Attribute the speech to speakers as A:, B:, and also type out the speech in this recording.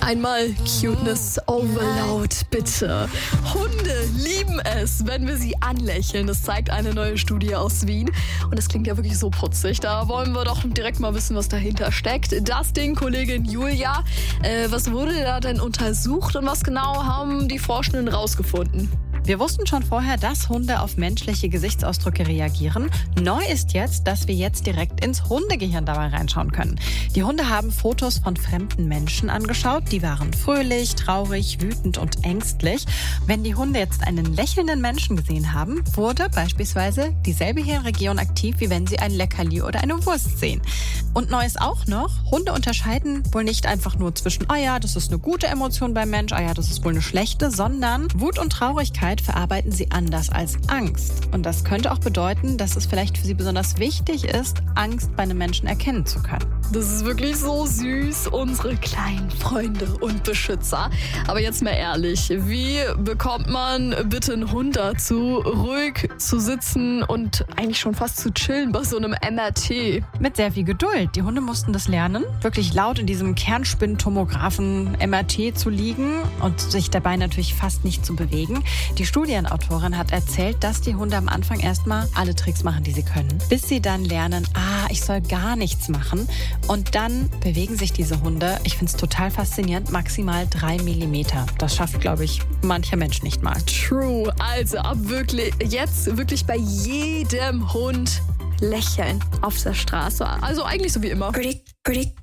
A: Einmal Cuteness Overload, bitte. Hunde lieben es, wenn wir sie anlächeln. Das zeigt eine neue Studie aus Wien. Und das klingt ja wirklich so putzig. Da wollen wir doch direkt mal wissen, was dahinter steckt. Das Ding, Kollegin Julia. Was wurde da denn untersucht und was genau haben die Forschenden rausgefunden?
B: Wir wussten schon vorher, dass Hunde auf menschliche Gesichtsausdrücke reagieren. Neu ist jetzt, dass wir jetzt direkt ins Hundegehirn dabei reinschauen können. Die Hunde haben Fotos von fremden Menschen angeschaut. Die waren fröhlich, traurig, wütend und ängstlich. Wenn die Hunde jetzt einen lächelnden Menschen gesehen haben, wurde beispielsweise dieselbe Hirnregion aktiv, wie wenn sie ein Leckerli oder eine Wurst sehen. Und neu ist auch noch, Hunde unterscheiden wohl nicht einfach nur zwischen, ah ja, das ist eine gute Emotion beim Mensch, ah ja, das ist wohl eine schlechte, sondern Wut und Traurigkeit verarbeiten sie anders als Angst. Und das könnte auch bedeuten, dass es vielleicht für sie besonders wichtig ist, Angst bei einem Menschen erkennen zu können.
A: Das ist wirklich so süß, unsere kleinen Freunde und Beschützer. Aber jetzt mal ehrlich, wie bekommt man bitte einen Hund dazu, ruhig zu sitzen und eigentlich schon fast zu chillen bei so einem MRT?
B: Mit sehr viel Geduld. Die Hunde mussten das lernen, wirklich laut in diesem Kernspintomographen MRT zu liegen und sich dabei natürlich fast nicht zu bewegen. Die Studienautorin hat erzählt, dass die Hunde am Anfang erstmal alle Tricks machen, die sie können, bis sie dann lernen, ich soll gar nichts machen. Und dann bewegen sich diese Hunde, ich finde es total faszinierend, maximal 3 Millimeter. Das schafft, glaube ich, mancher Mensch nicht mal.
A: True. Also jetzt wirklich bei jedem Hund lächeln auf der Straße. Also eigentlich so wie immer.
C: Pretty, pretty.